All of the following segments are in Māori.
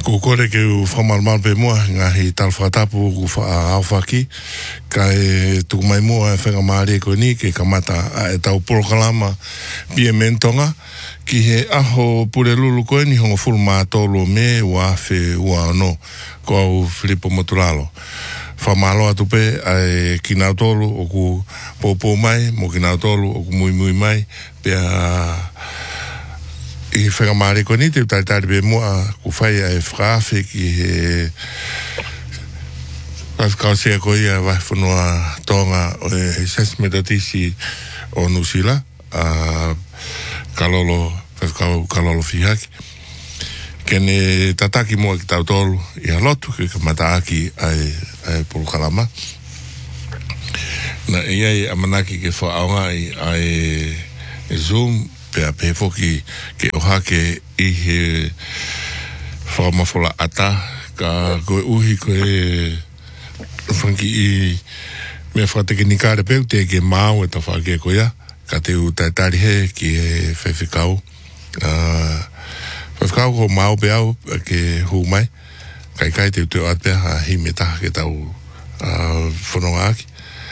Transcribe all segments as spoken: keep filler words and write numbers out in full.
Ko kore ke u whamalmal pe mua, ngahi talwhatapu ku whaawhaki, ka e tuku mai mua e whenga maare ko ni, ke kamata a e tau porokalama pia mentonga, ki he aho pure lulu koe ni hongo fulu mātolo me ua awhi ua no, ko au Filipo Moturalo. Whamalo atu pe ai kinau tolu o ku popo mai, mo kinau tolu o ku mui mui mai, pia i whenga maare ko ni, te utaitari pe mua ku whai ai whaafi ki he whakau sea ko ia wai whanua tonga o e ses metatisi o Nusila, a kalolo, whakau kalolo fihaki. Kene tataki mua ki tau tolu i halotu, ki ka mataaki ai, ai pulukalama. Na iai amanaki ke whaaonga i ai e Zoom, pea pefo ki ke ohake i he whaamafola ata, ka koe uhi koe whanki i mea whateke ni kāre peu, te ke māu e ta whake koea, ka te u taitari he ki e whewhikau. Uh, whewhikau ko māu pe au ke hu mai, kai kai te uteo atpea ha hi me taha ke tau uh, whanonga aki.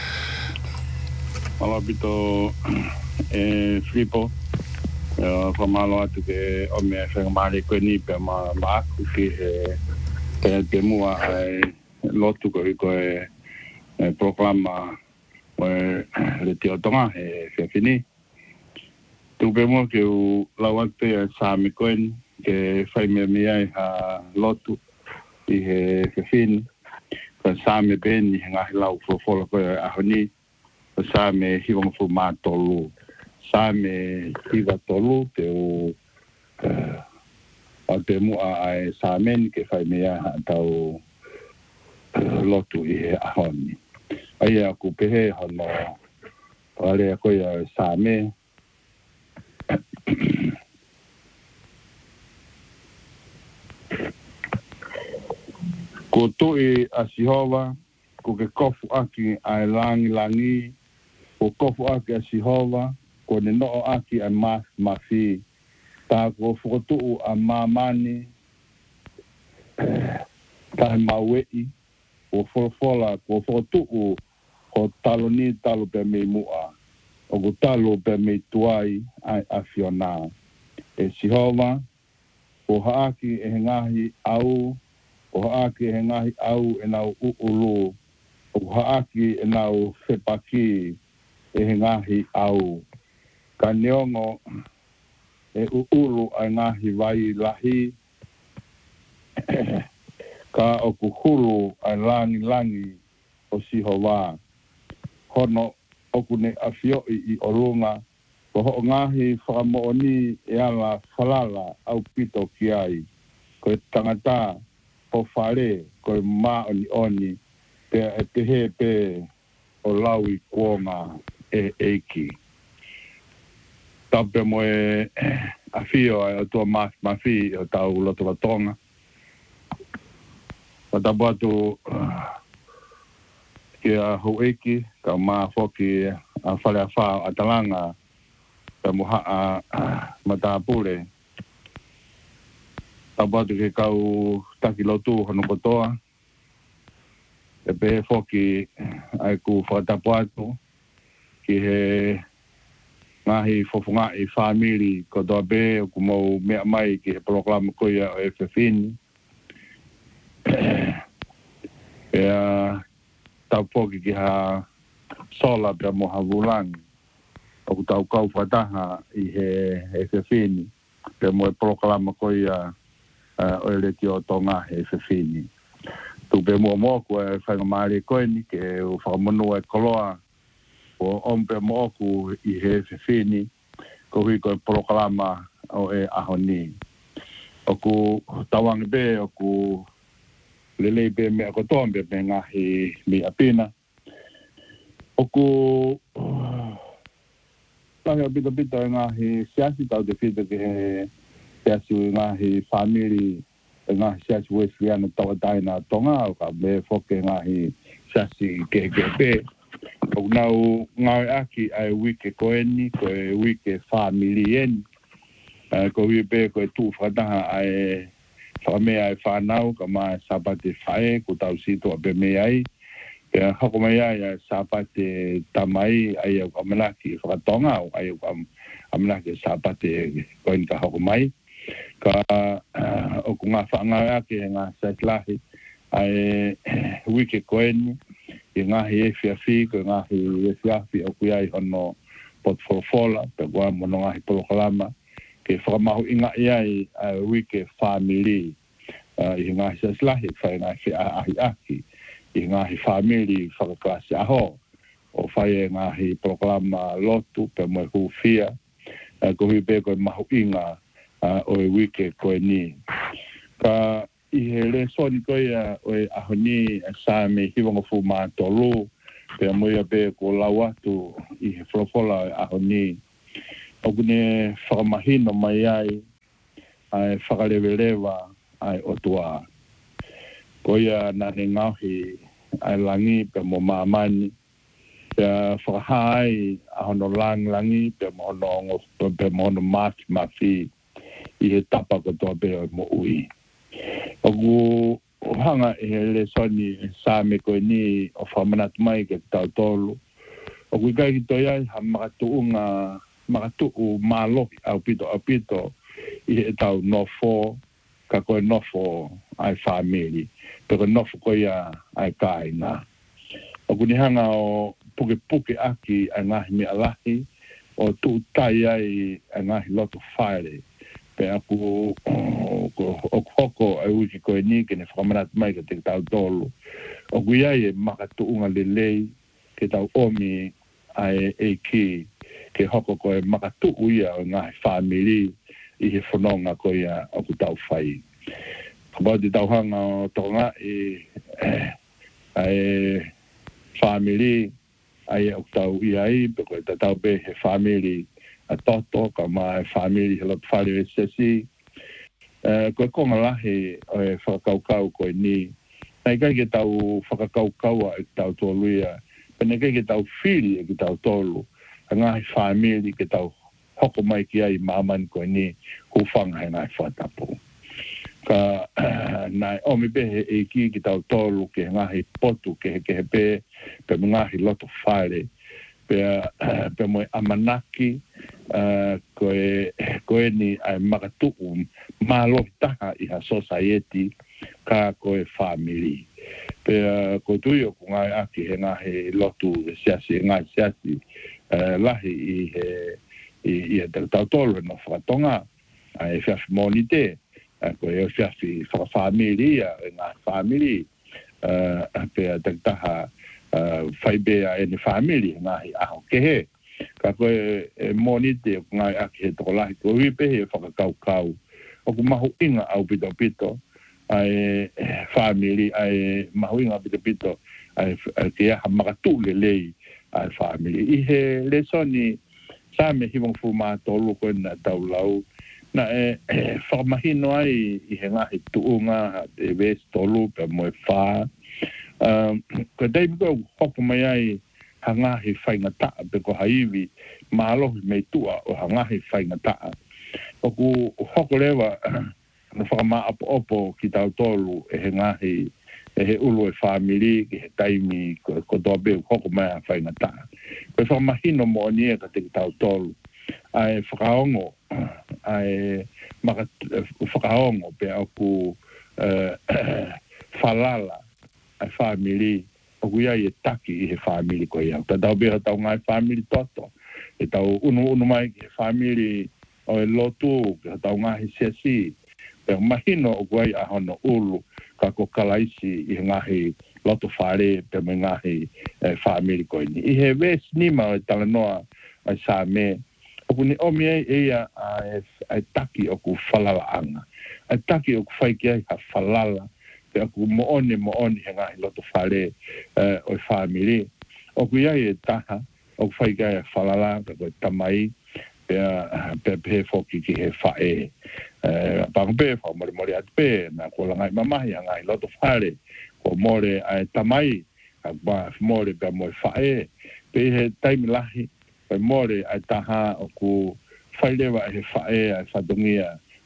Ala bito e Filipo, whamalo atu ke o mea whangamare koe ni pe ma aku ki he te te mua ai lotu koe koe proklama o le te otonga he whiawhini. Tupe mua ke u lau atu e sāme koe ni ke whai mea mea i ha lotu i he whiawhini. Ka sāme pēni he ngahi lau whawhola koe ahoni. Sa me hiwang fu ma tolu sa me hiwa tolu te o a te mua ai sa men ke fai mea tau lotu i he ahoni ai a ku pehe hono ale a koia sa me ko tu i a sihova ko ke kofu aki ai langi langi ko kofu aki a sihova, ko ne noo aki a mas mafi, ta ko whukotuu a mamani, ta he mawei, ko wholofola, ko whukotuu, ko talo ni talo pe mei mua, o ko talo pe mei tuai ai a fiona. E sihova, ko haaki e hengahi au, ko haaki e hengahi au e nau uulu, o haaki e nau whepaki, e he ngahi au. Ka neongo e uulu ai ngahi vai lahi. Ka o kuhulu ai langi langi o sihowa. Hono oku ne afioi i orunga. Ko ho ngahi whakamooni e ala falala au pito ki ai. Ko e tangata o whare ko e maa oni oni. Te e tehe pe o laui kuonga. E eiki. Tape mo e a fio o tua mas mafi o tau loto la tonga. O tapo atu ke a ho eiki, ka maa foki a whare a whao a talanga ka muha a matapure. Tapo atu ke kau taki lotu hono kotoa. E pe foki ai ku whatapo atu. Ki he ngahi fofunga i whamiri ko toa be o kumau mea mai ki he proklama koia o e whiawhini. Ea tau poki ki ha sola pia moha vulangi. O ku tau kau whataha i he e whiawhini. Pia mo e proklama koia o e leti o tonga he whiawhini. Tu pe mua moku e whangamari koe ni ke o whakamonu e koloa o ompe moku i he whiawhini, ko hui koe proklama o e ahoni. O ku tawangi be, o ku lelei be mea kotoa be me ngahi mi apina. O ku tahi o pito pito e ngahi siasi tau te pito ki he siasi i ngahi whamiri, e ngahi siasi Wesleyan tau ataina tonga, o ka me foke ngahi siasi ke ke pe. O nau ngau aki ai wike koeni, koe wike familien, ko hui pe koe tu whataha ai whamea e whanau, ka mai sapate whae, ku tau sito a pe mea ai. Pea hoko mai ai a sapate tamai, ai au kamanaki, whakatonga au, ai au kamanaki sapate koin ka hoko mai. Ka o ku ngā whaangau ake e ngā saiklahi, ai wike koeni, i ngahi e whiawhi, ko ngahi e whiawhi o kui ai hono potfolfola, pe kua mono ngahi polokalama, ke whakamahu inga i ai a wike family, i ngahi saslahi, whai ngahi whia ahi aki, i ngahi family whakaklasi aho, o whai e ngahi polokalama lotu, pe moe hufia, ko hui pe koe mahu inga o e wike koe ni. Ka i he le soni koe o e ahoni sa me hiwanga fu maa tolu, pe moia pe ko lau atu i he wholofola o e ahoni. O kune whakamahino mai ai, ai whakalewelewa ai otua. Koia nane ngauhi ai langi pe mo maamani, pe whakahai ahono lang langi pe mo hono pe mo hono maati mafi i he tapa ko toa pe o mo ui. O ku hanga e le soni sa me koe ni o whamanatu mai ke tau tolu. O ku kai ki toi ai ha makatu unga, makatu u malohi au pito au pito i he tau nofo, ka koe nofo ai family. Pe koe nofo koe ia ai kai nga. O ku ni hanga o puke puke aki ai ngahi mi alahi, o tu tai ai ai ngahi loto whaere. Pe aku o koko e uki koe ni ke ne whakamanat mai ke te tau tolu. O kui ai e makatu unga lelei ke tau omi ai e ki ke hoko koe makatu uia o ngahi family i he whanonga koe ia o ku tau whai. Kabau te tau hanga o tonga i ai family ai o tau ia i pe koe te tau be he family a toto ka mai family he lot whare e sesi. Koe konga lahi o e whakakaukau koe ni. Nei kai ke tau whakakaukaua e tau toluia. Pene kai ke tau whiri e ke tau tolu. A ngahi family ke tau hoko mai ki ai maman koe ni hufanga he ngai whatapu. Ka nai omi behe e ki ki tau tolu ke ngahi potu ke he ke he pe pe ngahi loto whare. Pe, pe moe amanaki uh, koe, koe ni ai makatuku malohi taha i ha society ka koe family. Pe uh, koe tui o ku ngai aki he ngahi lotu siasi, ngai siasi uh, lahi i he i, i te tautolo no whakatonga ai whiawhi moni te uh, koe e whiawhi whakafamily a ngai family uh, pe te taha Uh, whai bea e ni family ngahi aho ke he. Ka koe e moni te ngai aki he toko lahi. Koe hui pehe e whakakau kau. O ku mahu inga au pito pito. Ai family, ai mahu inga pito pito. Ai ke aha makatu le lei ai family. I he le soni sa me hiwang fu maa tolu koe na tau lau. Na e whakamahino ai i he ngahi tuunga e ves tolu pe moe whaa. Um, ko dei ko hoko mai ai hangahi whaingata pe ko haiwi mahalohi mei tua o hangahi whaingata. O ku hoko lewa na whakama apo opo ki tau tolu e he ngahi e he ulu e family ki he taimi ko, ko toa beu hoko mai a whaingata. Ko e whakamahino mo anie ka te ki tau tolu. Ai whakaongo, ai maka, whakaongo pe aku uh, whalala ai family o kuia i e taki i he family ko ia. Ta tau beha tau ngai family toto. E tau unu unu mai ki he family o e lotu, ke tau ngai sesi. Pe mahino o kuai a hono ulu ka ko kalaisi i he ngahi lotu whare pe me ngahi e family ko ini. I he ves nima o e talanoa ai sa me. O kuni omi ei eia ai taki o ku whalala anga. Ai taki o ku whaiki ai ha whalala. Pe aku moone moone he ngahi loto whare uh, o family. O ku iai e taha, o ku whaikai e whalala, ka koe tamai, pe pe pe foki ki he whae. Uh, Panga pe, wha mori mori atu pe, na ko langai mamahi a ngahi loto whare, ko more ai tamai, ka ba more pe mo whae, pe he taimi lahi, pe more ai taha o ku whailewa e he whae ai whadungia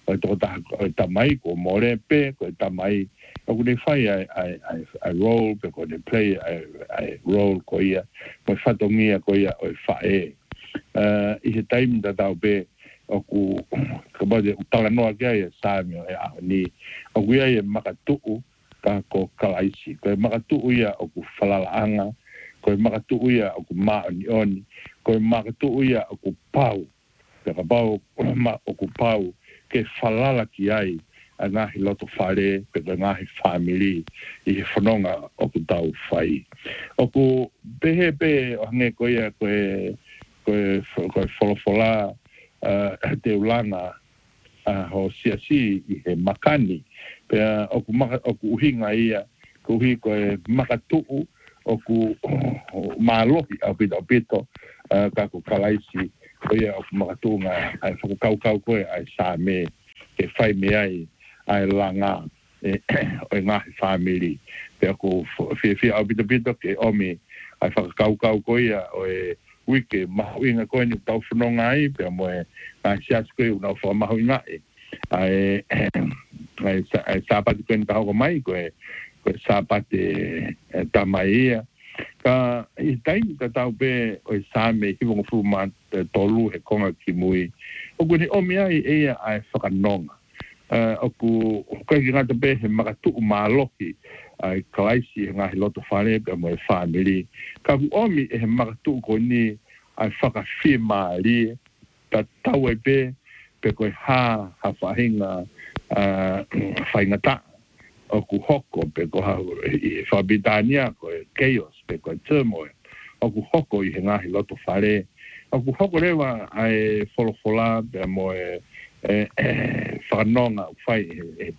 o to ta o ta mai ko more pe ko ta mai o ku le fai ai ai ai ai roll pe ko le play ai ai roll ko ia mo fato mia ko ia o fa e uh i he time da da be o ku ko ba de tala no ga ia sa mi e a ni o ku ia e makatu ka ko kalaisi ko makatu ia o ku falalaanga ko makatu ia o ku ma ni oni ko makatu ia o ku pau ka pau ma o ku pau ke falala ki ai ana hi loto fare pe nga hi family i he whanonga o ku tau whai. O ku pehe pe o hange ko ia ko e ko e ko e wholofola te ulanga ho siasi i he makani pe o ku maka o ku uhinga ia ko uhi ko e makatuu o ku malohi au pito pito ka ku kalaisi ko ia o ku makatuu nga ai whakukau kau koe ai sa me ke whai me ai ai langa e o ngahi family pe ko fi fi au pito pito ke omi ai whakakau kau koe ia o e wike mahuinga koe ni tau whanonga ai pe mo e ai sias koe unau whamahuinga ai ai ai sapati koe ni tahoko mai koe koe sapati tamai ia ka i taimi ka tau pe o i same hiwonga fuma tolu he konga ki mui o kuni omi ai eia ai whakanonga o ku koe ki ngata pe he makatu maaloki ai kalaisi he ngahi loto whane pe mo e family ka ku omi e he makatu ko ni ai whakawhima li ta tau e pe pe koe ha ha whahinga whaingata o ku hoko pe ko ha i whabitania ko chaos pe ko turmoil o ku hoko i he ngahi loto whare o ku hoko rewa ai wholofola pe mo e whanonga whai e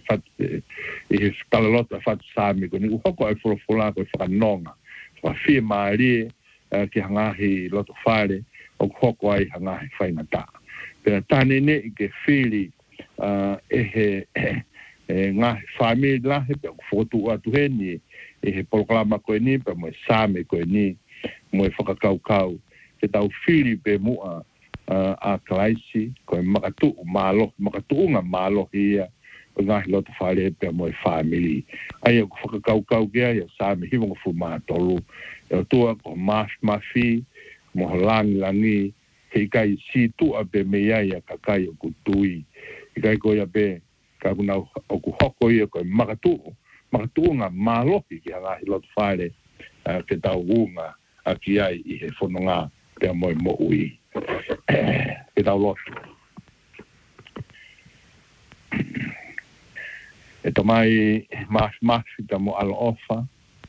he talalota whatu sami ko ni ku hoko ai wholofola ko whanonga whawhia maari ki hangahi loto whare o ku hoko ai hangahi whaingata pe tane ne i ke whiri e he e ngā whamiri lahe pe whotu atu he ni e he polokalama koe ni pe mo e same koe ni mo e whakakau kau te tau whiri pe mua a kalaisi koe makatu malo makatu unga malo ia o ngāhi loto whare pe mo e whamiri ai e whakakau kau kia ia same hiwonga fu mātolu e o tua ko maaf mafi mo langi langi he kai si tua pe mea ia kakai o kutui i kai koe ia pe ka kuna o ku hoko ia koe makatu makatu nga malohi ki hanga hi lotu whaere ke tau unga a ki ai i he whanonga te a moe mo ui ke tau lotu e tamai maaf maafi ta mo alo ofa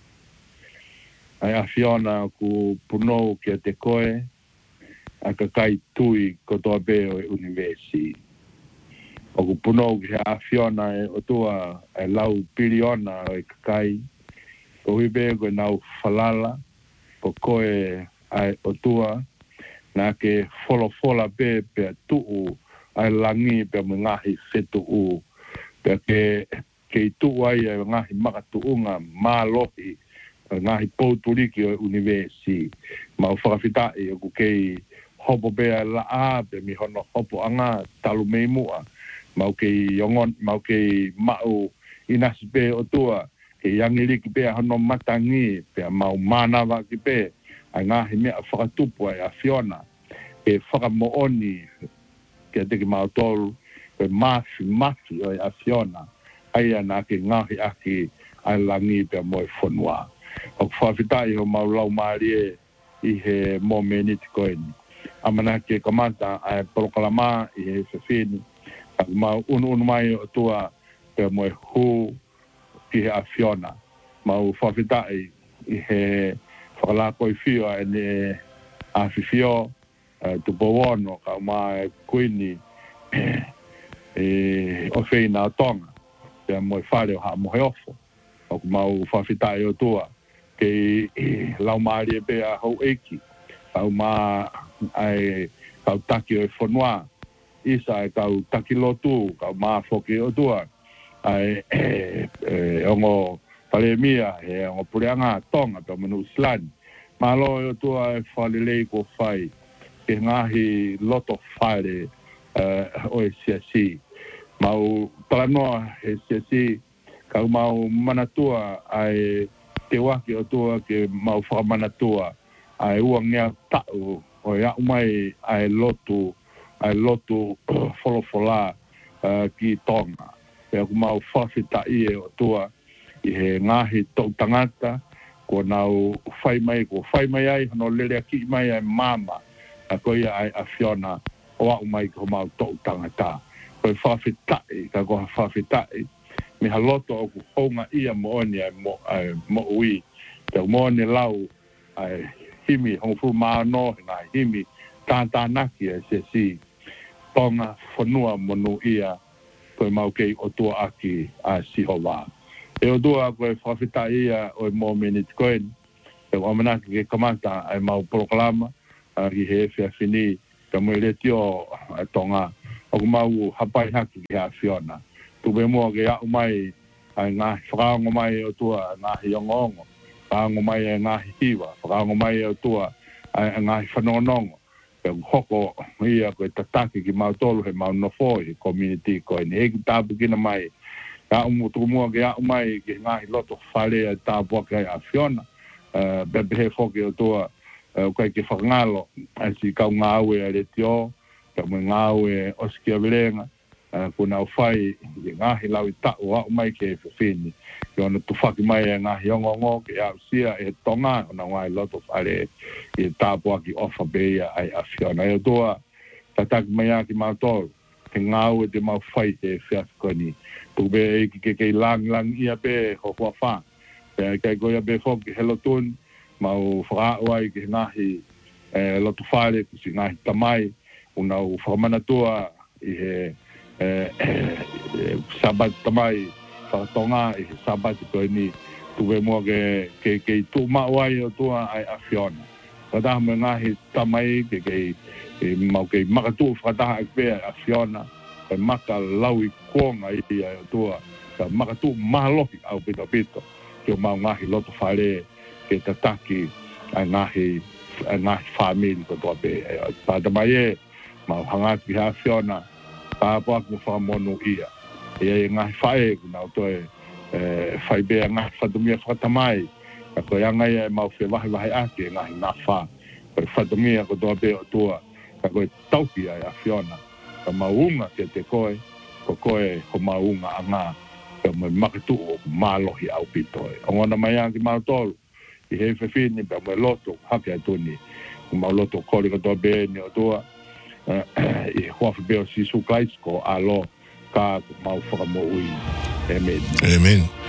ai a Fiona ku punou ki a te koe a ka kai tui ko toa beo e universi o ku punou ki a Fiona e o tua e lau piriona o e kakai ko hui beo ko nau falala ko koe ai o tua na ke folo fola be pe tuu ai langi pe mo ngahi fetu u pe ke ke tuu ai e ngahi makatuunga malohi ngahi pouturiki o universi ma o whakawhitai o ku kei hopo bea la a pe mi hono hopo anga talu mei mua mau ke yongon mau ke mau inasi pe o tua ke yangi ki pe hono matangi pe mau mana wa ki pe anga he me whakatupu ai a Fiona e whakamooni ke te ki mau tolu pe mafi mafi o a Fiona ai ana ke ngahi aki ai langi pe mo e whanua o whawhitai ho mau lau maari i he momeniti koeni amana ke kamata ai proklama i he whawhini ma unu unu mai o tua pe mo hu ki he a Fiona ma u whawhitai i he whakalako i whio e ne a whiwhio tu bowono ka ma kuini e o whina o tonga pe mo i whare o ha mo he ofo o ma u whawhitai o tua ke lau maari e pe a hau eiki au ma ai kau taki o e whanua isa e kau taki lotu kau maa whoki o tua ai e ongo palemia e ongo pureanga tonga pe manu slani malo o tua e whalelei ko whai ke ngahi loto whare o e siasi mau talanoa he se si ka mau manatua ai te waki o tua ke mau whakamanatua ai uangia tau o ia umai ai lotu ai lotu wholofola uh, ki tonga e aku mau whawhita i e o tua i he ngahi tau tangata ko nau whai mai ko whai mai ai no lele ki mai ai mama a ko ia ai a Fiona o a umai ko mau tau tangata ko whawhita i ka ko whawhita i mi haloto o ku honga ia mo oni ai mo, ai, mo ui te mo ni lau ai himi hong fu ma no na himi tantanaki e se si tonga whanua monu ia koe mau kei o tua aki a Sihowa. E o tua koe whawhita ia o e mō meni te koen e o amanaki ke kamata ai mau proklama a ki he ewhia whini ka mui reti o a tonga o ku mau hapai haki ki a Fiona. Tupe mua ke au mai ai ngahi whakaongo mai o tua ngahi ongongo whakaongo mai ai ngahi hiwa whakaongo mai o tua ai ngahi whanonongo e hoko ia koe tataki ki mau tolu he mau nofoi community koe ni eki tāpu kina mai ka umu tuku mua ke au mai ki ngahi loto whare tāpu ake ai a Fiona uh, bebe he whoki o tua uh, koe ki whakangalo ai si kau ngāwe a retio ka mui ngāwe osiki a virenga Uh, kuna o whai i ngahi lau i tau au mai ke e whiwhini. I ona tu whaki mai e ngahi ongongo ke au sia e tonga ona ngai loto whare i tāpua ki ofa beia ai a Fiona. E o toa tataki mai a ki mau tolu ke ngau e te mau whai e whiafikoni. Tu be e ki ke kei lang lang ia be ho hua wha. Pe kei goia be whoki he lotun mau whakaau ai ki ngahi e, loto whare ki si ngahi tamai una u whamanatua i he Eh, eh, sabat tamai whakatonga i he sabat koe ni tuwe mua ke ke ke tu mawai o tua ai a Fiona. Kataha me ngahi tamai ke ke e, mau ke makatu whakataha e pēa a Fiona ke maka lau i kuonga i a o tua ka makatu mahaloki au pito pito ke mau ngahi loto whare ke tataki ai ngahi ai ngahi whamili ko tua pēa. Tātamai e mau hangaki ha Fiona tāpua ku whamonu ia. Ia e ngahi whae kuna o toe whai bea ngahi whatumia whatamai. Ka koe angai e mau whi wahi wahi ake ngahi ngā wha. Koe whatumia ko toa bea o tua. Ka koe tauki ai a Fiona. Ka maunga ke te koe. Ko koe ko maunga a ngā. Ka mai makatu o mālohi au pitoe. O ngona mai anki mau tolu. I he whiwhini pia mai loto hake atuni. Ko mau loto kori ko toa bea ni o tua. Uh, i hoafi beo si su kais ko alo ka mau whakamoui. Amen. Amen.